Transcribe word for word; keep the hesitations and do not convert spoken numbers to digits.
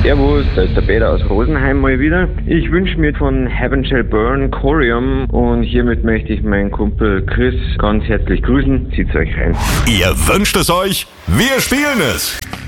Servus, da ist der Peter aus Rosenheim mal wieder. Ich wünsche mir von Heaven Shall Burn Corium und hiermit möchte ich meinen Kumpel Chris ganz herzlich grüßen. Zieht's euch rein. Ihr wünscht es euch, wir spielen es.